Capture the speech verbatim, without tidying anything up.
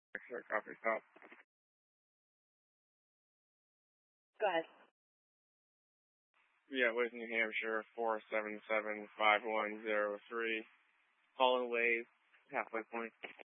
Sure, copy, stop. Go ahead. Yeah, West New Hampshire, four seven seven five one zero three. Holland Wave, halfway point.